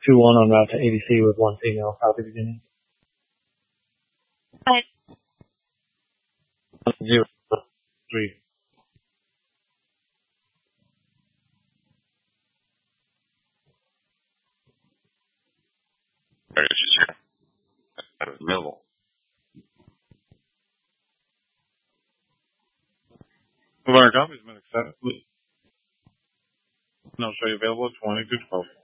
2-1 on route to ADC with 1 female copy beginning. 0-3. Alright, she's here. That is available. Our copy has been accepted. No show available at 2212.